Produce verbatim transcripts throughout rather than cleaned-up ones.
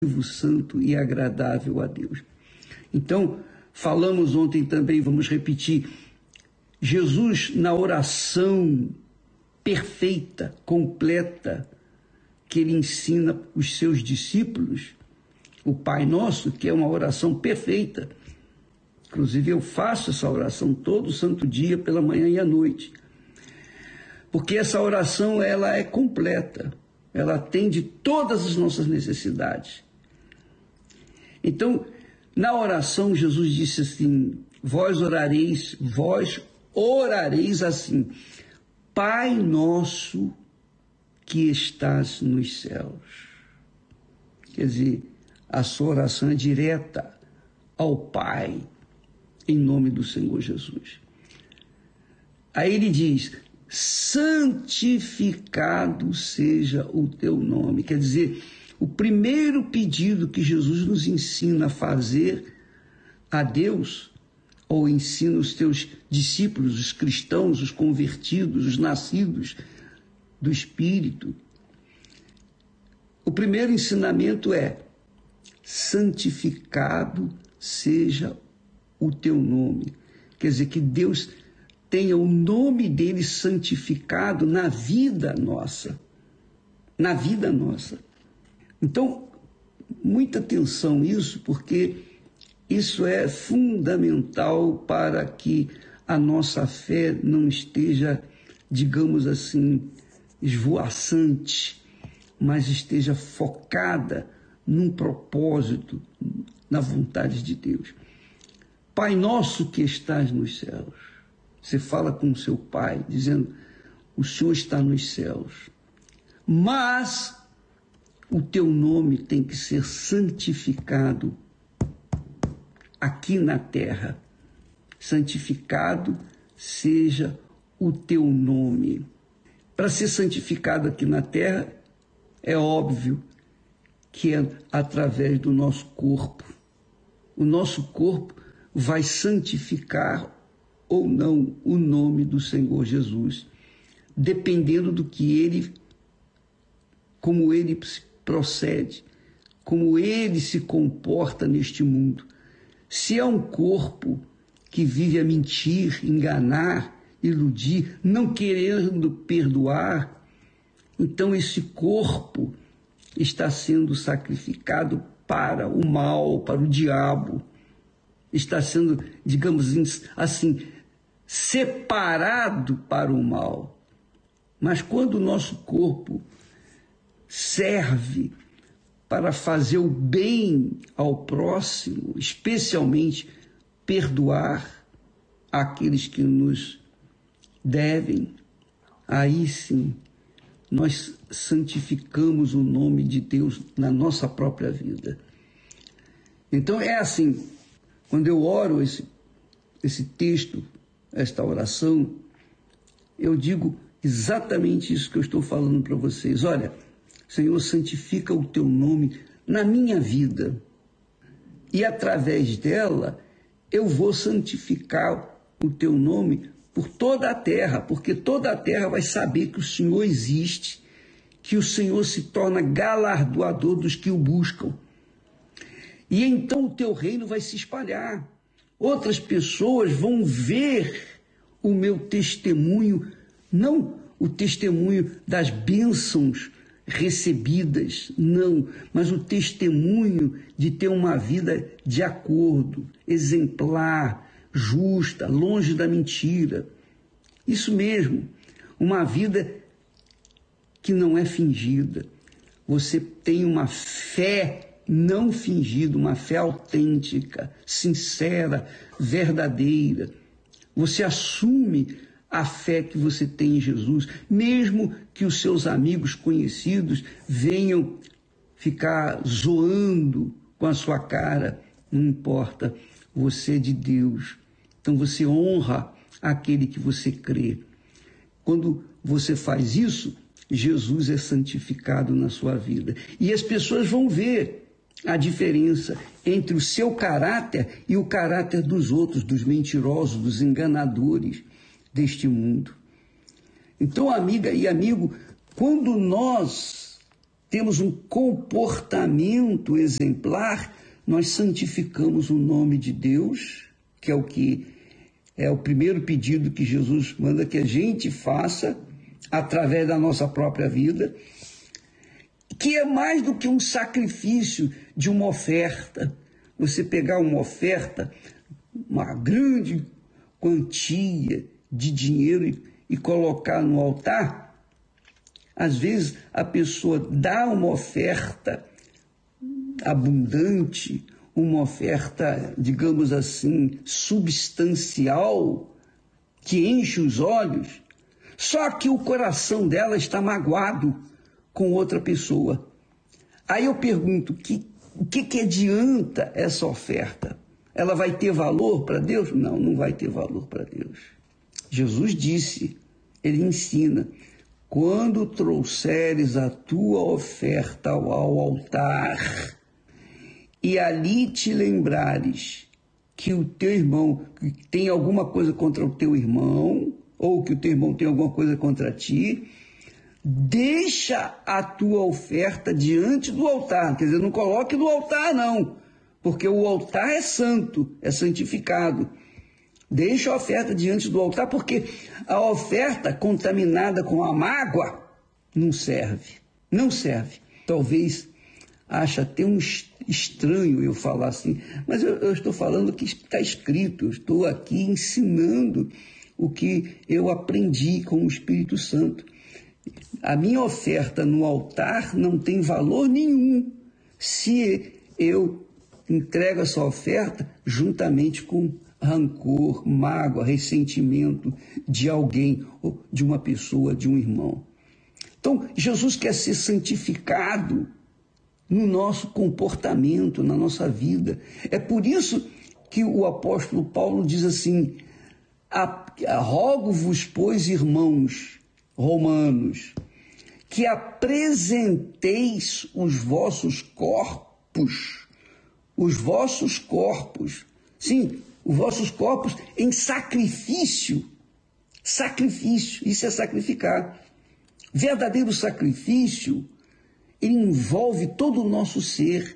santo e agradável a Deus. Então, falamos ontem também, vamos repetir, Jesus na oração perfeita, completa, que ele ensina os seus discípulos, o Pai Nosso, que é uma oração perfeita. Inclusive eu faço essa oração todo santo dia, pela manhã e à noite. Porque essa oração, ela é completa, ela atende todas as nossas necessidades. Então, na oração, Jesus disse assim, vós orareis, vós orareis assim, Pai nosso que estás nos céus. Quer dizer, a sua oração é direta ao Pai, em nome do Senhor Jesus. Aí ele diz, santificado seja o teu nome. Quer dizer, o primeiro pedido que Jesus nos ensina a fazer a Deus, ou ensina os teus discípulos, os cristãos, os convertidos, os nascidos do Espírito, o primeiro ensinamento é, santificado seja o teu nome. Quer dizer, que Deus tenha o nome dele santificado na vida nossa, na vida nossa. Então, muita atenção nisso, porque isso é fundamental para que a nossa fé não esteja, digamos assim, esvoaçante, mas esteja focada num propósito, na vontade de Deus. Pai nosso que estás nos céus. Você fala com o seu pai, dizendo, o Senhor está nos céus, mas o teu nome tem que ser santificado aqui na terra. Santificado seja o teu nome. Para ser santificado aqui na terra, é óbvio que é através do nosso corpo. O nosso corpo vai santificar ou não o nome do Senhor Jesus, dependendo do que ele, como ele procede, como ele se comporta neste mundo. Se é um corpo que vive a mentir, enganar, iludir, não querendo perdoar, então esse corpo está sendo sacrificado para o mal, para o diabo. Está sendo, digamos assim, separado para o mal. Mas quando o nosso corpo serve para fazer o bem ao próximo, especialmente perdoar aqueles que nos devem, aí sim nós santificamos o nome de Deus na nossa própria vida. Então é assim, quando eu oro esse, esse texto, esta oração, eu digo exatamente isso que eu estou falando para vocês. Olha, Senhor, santifica o teu nome na minha vida e através dela eu vou santificar o teu nome por toda a terra, porque toda a terra vai saber que o Senhor existe, que o Senhor se torna galardoador dos que o buscam. E então o teu reino vai se espalhar. Outras pessoas vão ver o meu testemunho, não o testemunho das bênçãos recebidas, não, mas o testemunho de ter uma vida de acordo, exemplar, justa, longe da mentira. Isso mesmo, uma vida que não é fingida. Você tem uma fé não fingida, uma fé autêntica, sincera, verdadeira. Você assume a fé que você tem em Jesus, mesmo que os seus amigos conhecidos venham ficar zoando com a sua cara, não importa, você é de Deus. Então você honra aquele que você crê. Quando você faz isso, Jesus é santificado na sua vida. E as pessoas vão ver a diferença entre o seu caráter e o caráter dos outros, dos mentirosos, dos enganadores deste mundo. Então, amiga e amigo, quando nós temos um comportamento exemplar, nós santificamos o nome de Deus, que é o que é o primeiro pedido que Jesus manda que a gente faça através da nossa própria vida, que é mais do que um sacrifício de uma oferta. Você pegar uma oferta, uma grande quantia de dinheiro e, e colocar no altar, às vezes a pessoa dá uma oferta abundante, uma oferta, digamos assim, substancial, que enche os olhos, só que o coração dela está magoado com outra pessoa. Aí eu pergunto, que, o que, que adianta essa oferta? Ela vai ter valor para Deus? Não, não vai ter valor para Deus. Jesus disse, ele ensina, quando trouxeres a tua oferta ao altar e ali te lembrares que o teu irmão tem alguma coisa contra o teu irmão, ou que o teu irmão tem alguma coisa contra ti, deixa a tua oferta diante do altar. Quer dizer, não coloque no altar não, porque o altar é santo, é santificado. Deixa a oferta diante do altar, porque a oferta contaminada com a mágoa não serve, não serve. Talvez ache até um estranho eu falar assim, mas eu, eu estou falando o que está escrito, eu estou aqui ensinando o que eu aprendi com o Espírito Santo. A minha oferta no altar não tem valor nenhum se eu entrego essa oferta juntamente com rancor, mágoa, ressentimento de alguém, ou de uma pessoa, de um irmão. Então, Jesus quer ser santificado no nosso comportamento, na nossa vida. É por isso que o apóstolo Paulo diz assim, rogo-vos, pois, irmãos romanos, que apresenteis os vossos corpos, os vossos corpos, sim, os vossos corpos em sacrifício, sacrifício, isso é sacrificar. Verdadeiro sacrifício, ele envolve todo o nosso ser.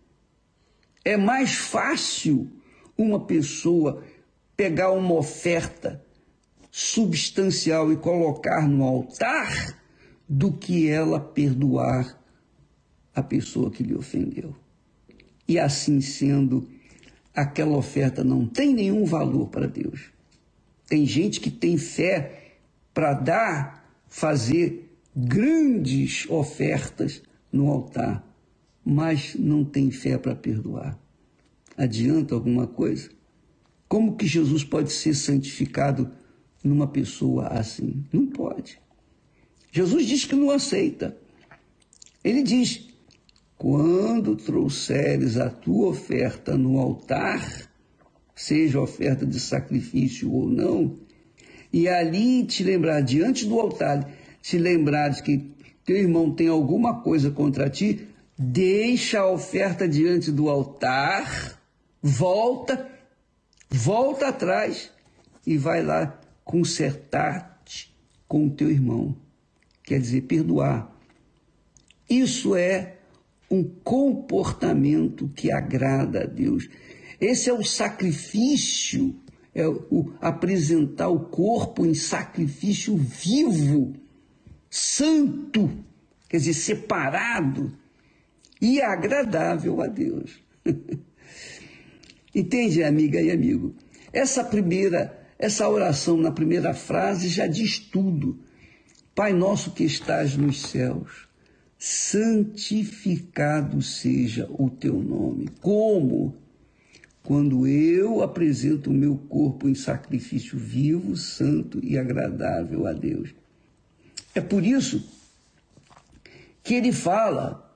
É mais fácil uma pessoa pegar uma oferta substancial e colocar no altar do que ela perdoar a pessoa que lhe ofendeu. E assim sendo, aquela oferta não tem nenhum valor para Deus. Tem gente que tem fé para dar, fazer grandes ofertas no altar, mas não tem fé para perdoar. Adianta alguma coisa? Como que Jesus pode ser santificado numa pessoa assim? Não pode. Jesus diz que não aceita. Ele diz, quando trouxeres a tua oferta no altar, seja oferta de sacrifício ou não, e ali te lembrar, diante do altar, te lembrares que teu irmão tem alguma coisa contra ti, deixa a oferta diante do altar, volta, volta atrás e vai lá consertar-te com o teu irmão. Quer dizer, perdoar. Isso é um comportamento que agrada a Deus. Esse é o sacrifício, é o apresentar o corpo em sacrifício vivo, santo, quer dizer, separado e agradável a Deus. Entende, amiga e amigo? Essa primeira, essa oração na primeira frase já diz tudo. Pai nosso que estás nos céus, santificado seja o teu nome. Como? Quando eu apresento o meu corpo em sacrifício vivo, santo e agradável a Deus. É por isso que ele fala,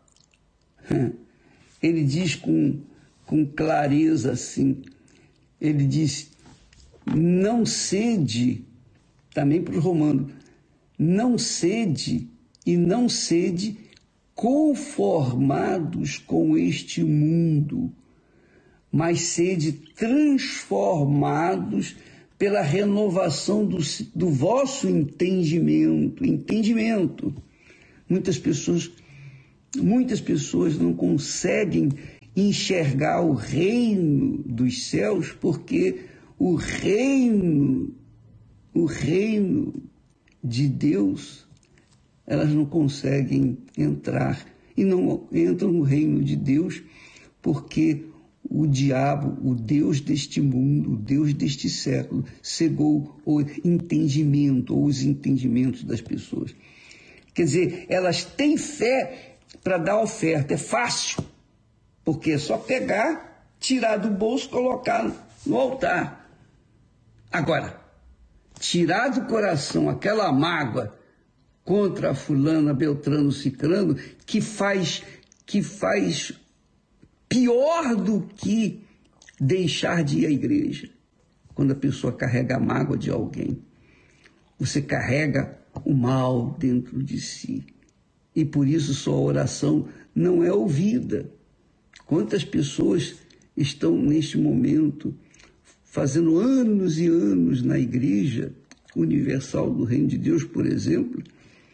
ele diz com, com clareza assim, ele diz, não sede, também para os romanos, não sede e não sede conformados com este mundo, mas sede transformados pela renovação do, do vosso entendimento. Entendimento. Muitas pessoas muitas pessoas não conseguem enxergar o reino dos céus porque o reino, o reino de Deus, elas não conseguem entrar e não entram no reino de Deus porque o diabo, o Deus deste mundo, o Deus deste século, cegou o entendimento ou os entendimentos das pessoas. Quer dizer, elas têm fé para dar oferta, é fácil, porque é só pegar, tirar do bolso, colocar no altar. Agora, tirar do coração aquela mágoa contra a fulana, Beltrano, Cicrano, que faz, que faz pior do que deixar de ir à igreja. Quando a pessoa carrega a mágoa de alguém, você carrega o mal dentro de si. E por isso sua oração não é ouvida. Quantas pessoas estão neste momento fazendo anos e anos na Igreja Universal do Reino de Deus, por exemplo,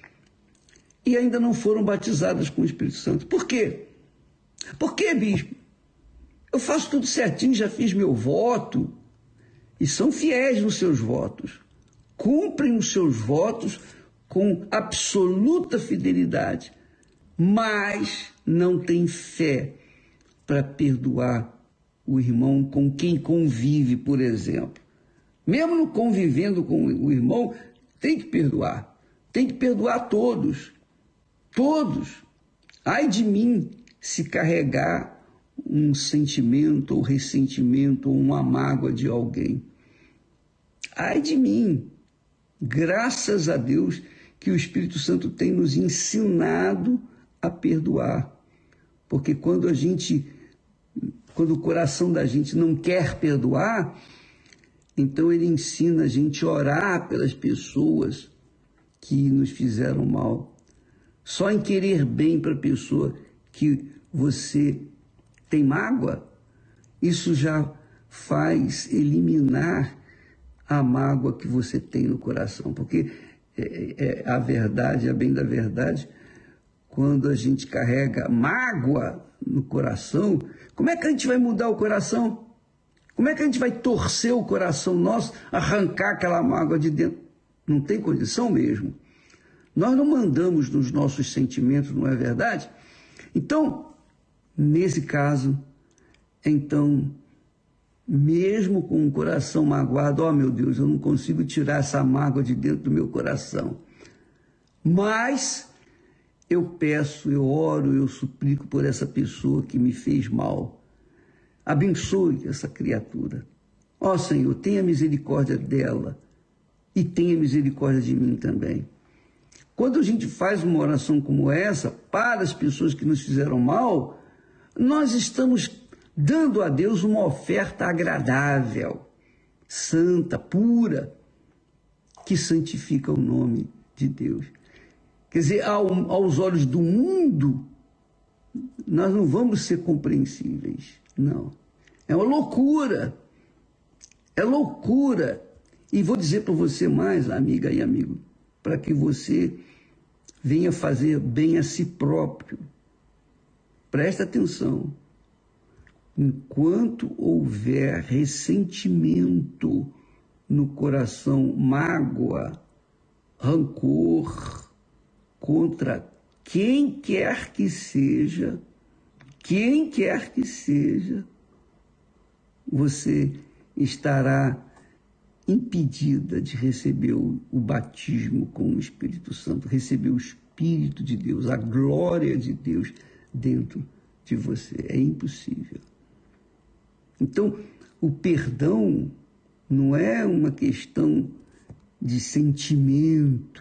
e ainda não foram batizadas com o Espírito Santo. Por quê? Por quê, bispo? Eu faço tudo certinho, já fiz meu voto, e são fiéis nos seus votos. Cumprem os seus votos com absoluta fidelidade, mas não têm fé para perdoar o irmão com quem convive, por exemplo. Mesmo não convivendo com o irmão, tem que perdoar. Tem que perdoar todos. Todos. Ai de mim se carregar um sentimento ou ressentimento ou uma mágoa de alguém. Ai de mim. Graças a Deus que o Espírito Santo tem nos ensinado a perdoar. Porque quando a gente, quando o coração da gente não quer perdoar, então ele ensina a gente a orar pelas pessoas que nos fizeram mal. Só em querer bem para a pessoa que você tem mágoa, isso já faz eliminar a mágoa que você tem no coração. Porque é, é a verdade, a bem da verdade, quando a gente carrega mágoa no coração, como é que a gente vai mudar o coração? Como é que a gente vai torcer o coração nosso, arrancar aquela mágoa de dentro? Não tem condição mesmo. Nós não mandamos nos nossos sentimentos, não é verdade? Então, nesse caso, então, mesmo com o coração magoado, ó, meu Deus, eu não consigo tirar essa mágoa de dentro do meu coração. Mas eu peço, eu oro, eu suplico por essa pessoa que me fez mal. Abençoe essa criatura. Ó Senhor, tenha misericórdia dela e tenha misericórdia de mim também. Quando a gente faz uma oração como essa para as pessoas que nos fizeram mal, nós estamos dando a Deus uma oferta agradável, santa, pura, que santifica o nome de Deus. Quer dizer, ao, aos olhos do mundo, nós não vamos ser compreensíveis, não. É uma loucura, é loucura. E vou dizer para você mais, amiga e amigo, para que você venha fazer bem a si próprio. Presta atenção. Enquanto houver ressentimento no coração, mágoa, rancor contra quem quer que seja, quem quer que seja, você estará impedida de receber o, o batismo com o Espírito Santo, receber o Espírito de Deus, a glória de Deus dentro de você. É impossível. Então, o perdão não é uma questão de sentimento,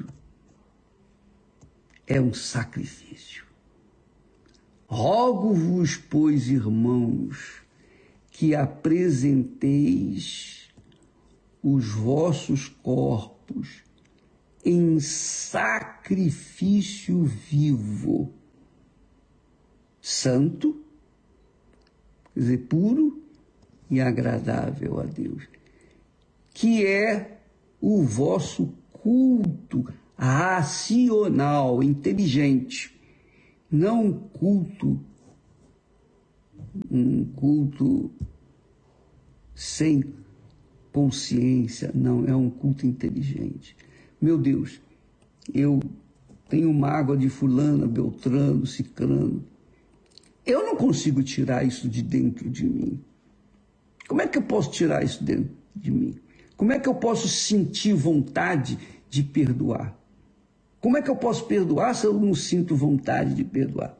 é um sacrifício. Rogo-vos, pois, irmãos, que apresenteis os vossos corpos em sacrifício vivo, santo, quer dizer, puro e agradável a Deus, que é o vosso culto racional, inteligente. Não um culto, um culto sem consciência, não, é um culto inteligente. Meu Deus, eu tenho mágoa de fulano, beltrano, cicrano. Eu não consigo tirar isso de dentro de mim. Como é que eu posso tirar isso dentro de mim? Como é que eu posso sentir vontade de perdoar? Como é que eu posso perdoar se eu não sinto vontade de perdoar?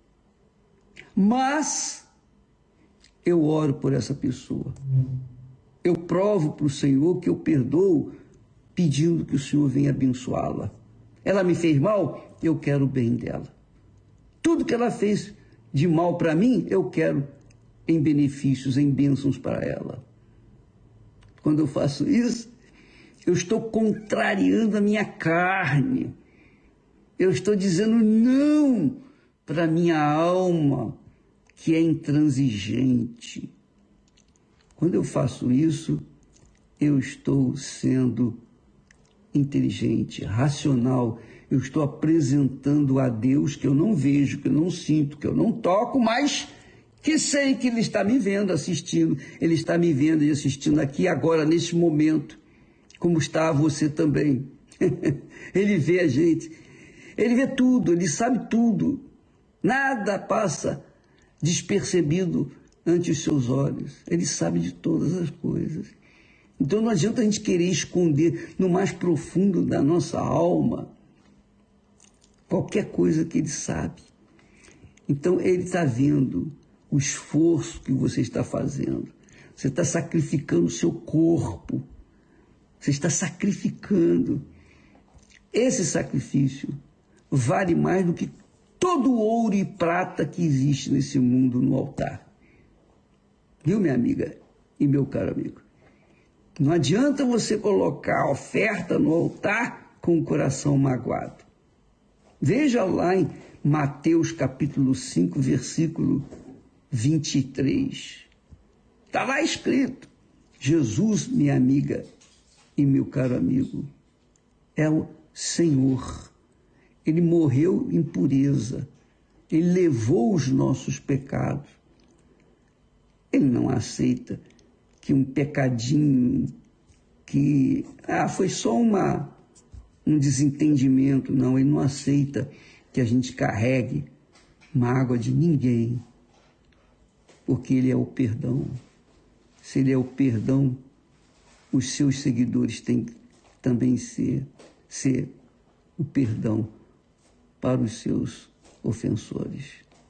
Mas eu oro por essa pessoa. Eu provo para o Senhor que eu perdoo, pedindo que o Senhor venha abençoá-la. Ela me fez mal, eu quero o bem dela. Tudo que ela fez de mal para mim, eu quero em benefícios, em bênçãos para ela. Quando eu faço isso, eu estou contrariando a minha carne. Eu estou dizendo não para a minha alma, que é intransigente. Quando eu faço isso, eu estou sendo inteligente, racional. Eu estou apresentando a Deus que eu não vejo, que eu não sinto, que eu não toco, mas que sei que Ele está me vendo, assistindo. Ele está me vendo e assistindo aqui, agora, nesse momento, como está você também. Ele vê a gente, Ele vê tudo, Ele sabe tudo. Nada passa despercebido ante os seus olhos. Ele sabe de todas as coisas. Então não adianta a gente querer esconder no mais profundo da nossa alma qualquer coisa que Ele sabe. Então Ele está vendo o esforço que você está fazendo. Você está sacrificando o seu corpo. Você está sacrificando. Esse sacrifício vale mais do que todo o ouro e prata que existe nesse mundo no altar. Viu, minha amiga e meu caro amigo? Não adianta você colocar a oferta no altar com o coração magoado. Veja lá em Mateus capítulo cinco, versículo vinte e três. Está lá escrito: Jesus, minha amiga e meu caro amigo, é o Senhor. Ele morreu em pureza. Ele levou os nossos pecados. Ele não aceita que um pecadinho, que ah, foi só uma, um desentendimento. Não, Ele não aceita que a gente carregue mágoa de ninguém, porque Ele é o perdão. Se Ele é o perdão, os seus seguidores têm que também ser, ser o perdão para os seus ofensores.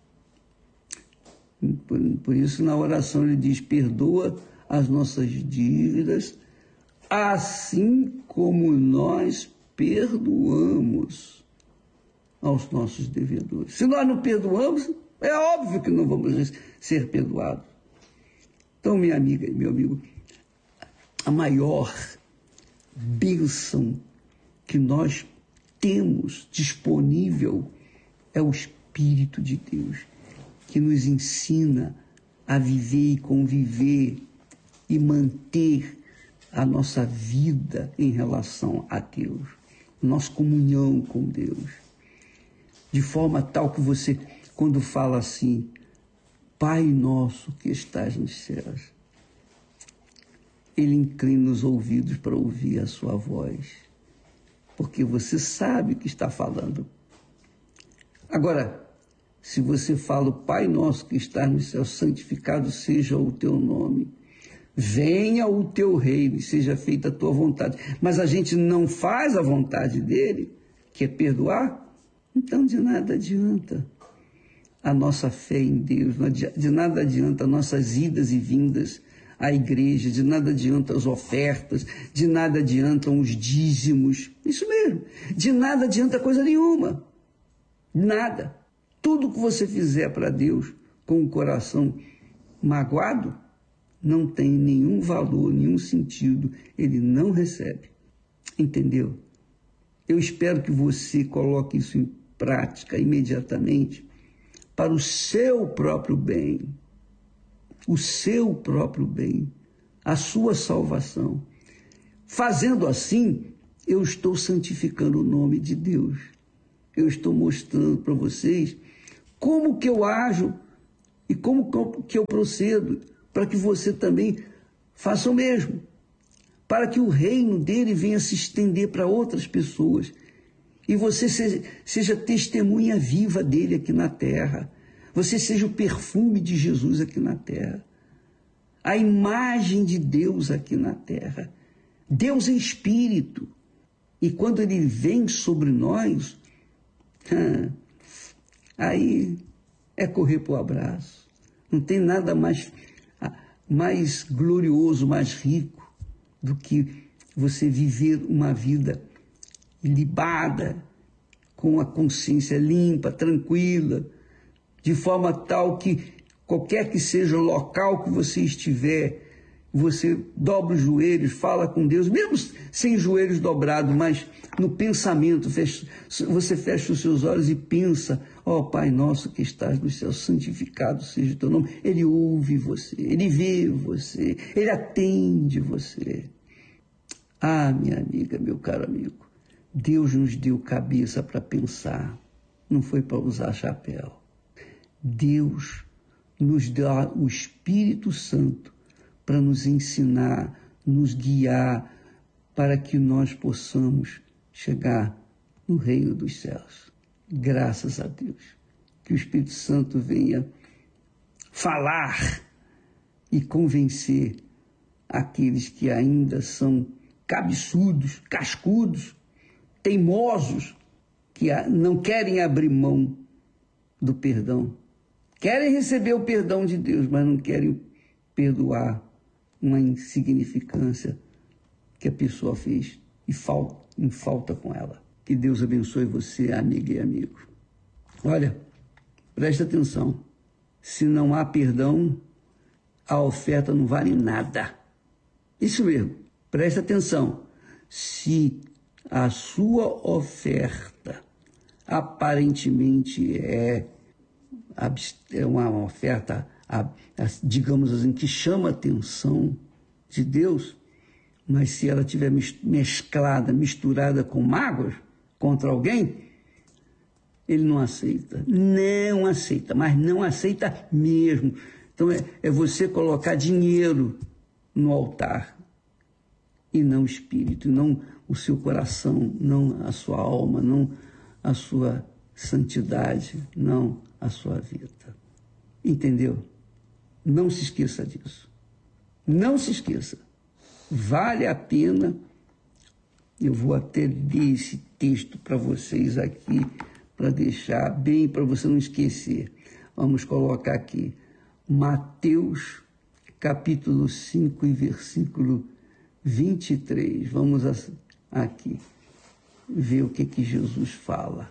Por, por isso, na oração, ele diz: perdoa as nossas dívidas, assim como nós perdoamos aos nossos devedores. Se nós não perdoamos, é óbvio que não vamos ser perdoados. Então, minha amiga e meu amigo, a maior bênção que nós temos disponível é o Espírito de Deus, que nos ensina a viver e conviver e manter a nossa vida em relação a Deus, nossa comunhão com Deus, de forma tal que você, quando fala assim, Pai nosso que estás nos céus, Ele inclina os ouvidos para ouvir a sua voz, porque você sabe o que está falando. Agora, se você fala, Pai nosso que estás no céu, santificado seja o teu nome, venha o teu reino e seja feita a tua vontade, mas a gente não faz a vontade dele, que é perdoar, então de nada adianta a nossa fé em Deus, de nada adianta nossas idas e vindas à igreja, de nada adianta as ofertas, de nada adiantam os dízimos, isso mesmo, de nada adianta coisa nenhuma, nada. Tudo que você fizer para Deus com o coração magoado não tem nenhum valor, nenhum sentido, Ele não recebe, entendeu? Eu espero que você coloque isso em prática imediatamente para o seu próprio bem, o seu próprio bem, a sua salvação. Fazendo assim, eu estou santificando o nome de Deus. Eu estou mostrando para vocês como que eu ajo e como que eu procedo para que você também faça o mesmo, para que o reino dele venha se estender para outras pessoas e você seja, seja testemunha viva dele aqui na terra, você seja o perfume de Jesus aqui na terra, a imagem de Deus aqui na terra. Deus é espírito, e quando ele vem sobre nós, aí é correr para o abraço. Não tem nada mais, mais glorioso, mais rico do que você viver uma vida ilibada, com a consciência limpa, tranquila, de forma tal que qualquer que seja o local que você estiver, você dobra os joelhos, fala com Deus, mesmo sem joelhos dobrados, mas no pensamento, fecha, você fecha os seus olhos e pensa, ó oh, Pai nosso que estás no céu, santificado seja o teu nome. Ele ouve você, ele vê você, ele atende você. Ah, minha amiga, meu caro amigo, Deus nos deu cabeça para pensar, não foi para usar chapéu. Deus nos dá o Espírito Santo para nos ensinar, nos guiar, para que nós possamos chegar no reino dos céus. Graças a Deus. Que o Espírito Santo venha falar e convencer aqueles que ainda são cabeçudos, cascudos, teimosos, que não querem abrir mão do perdão. Querem receber o perdão de Deus, mas não querem perdoar uma insignificância que a pessoa fez e falta, em falta com ela. Que Deus abençoe você, amiga e amigo. Olha, presta atenção. Se não há perdão, a oferta não vale nada. Isso mesmo, presta atenção. Se a sua oferta aparentemente é, é uma oferta, digamos assim, que chama a atenção de Deus, mas se ela estiver mesclada, misturada com mágoas contra alguém, ele não aceita, não aceita, mas não aceita mesmo. Então é, é você colocar dinheiro no altar e não o espírito, não o seu coração, não a sua alma, não a sua santidade, não a sua vida. Entendeu? Não se esqueça disso. Não se esqueça. Vale a pena. Eu vou até ler esse texto para vocês aqui, para deixar bem, para você não esquecer. Vamos colocar aqui. Mateus, capítulo cinco e versículo vinte e três. Vamos aqui ver o que, que Jesus fala.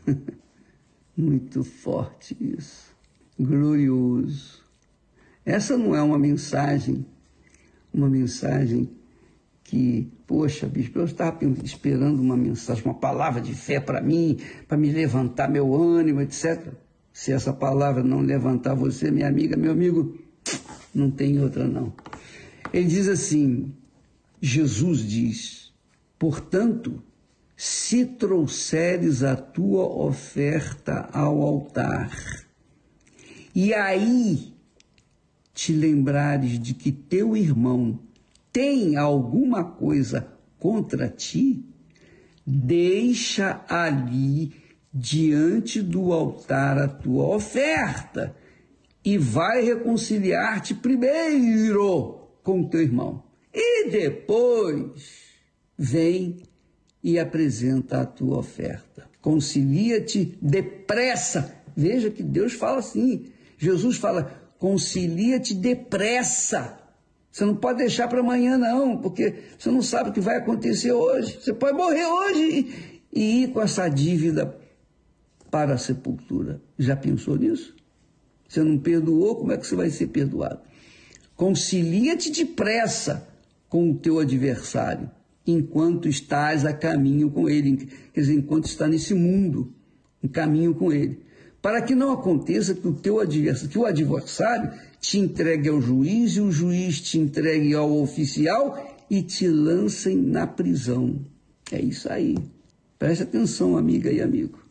Muito forte isso. Glorioso. Essa não é uma mensagem, uma mensagem que, poxa, bispo, eu estava esperando uma mensagem, uma palavra de fé para mim, para me levantar meu ânimo, etcétera. Se essa palavra não levantar você, minha amiga, meu amigo, não tem outra não. Ele diz assim, Jesus diz, portanto, se trouxeres a tua oferta ao altar, e aí te lembrares de que teu irmão tem alguma coisa contra ti, deixa ali diante do altar a tua oferta e vai reconciliar-te primeiro com teu irmão. E depois vem e apresenta a tua oferta. Concilia-te depressa. Veja que Deus fala assim. Jesus fala, concilia-te depressa. Você não pode deixar para amanhã, não, porque você não sabe o que vai acontecer hoje. Você pode morrer hoje e, e ir com essa dívida para a sepultura. Já pensou nisso? Você não perdoou, como é que você vai ser perdoado? Concilia-te depressa com o teu adversário, enquanto estás a caminho com ele, quer dizer, enquanto está nesse mundo, em caminho com ele, para que não aconteça que o teu adversário, que o adversário te entregue ao juiz e o juiz te entregue ao oficial e te lancem na prisão. É isso aí. Preste atenção, amiga e amigo.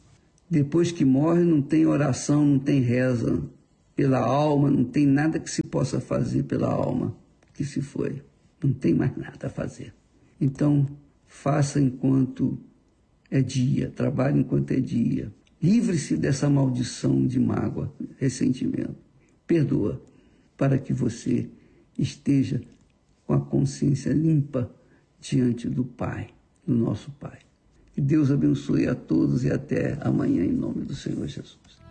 Depois que morre, não tem oração, não tem reza pela alma, não tem nada que se possa fazer pela alma que se foi. Não tem mais nada a fazer. Então, faça enquanto é dia, trabalhe enquanto é dia. Livre-se dessa maldição de mágoa, ressentimento. Perdoa, para que você esteja com a consciência limpa diante do Pai, do nosso Pai. Que Deus abençoe a todos e até amanhã, em nome do Senhor Jesus.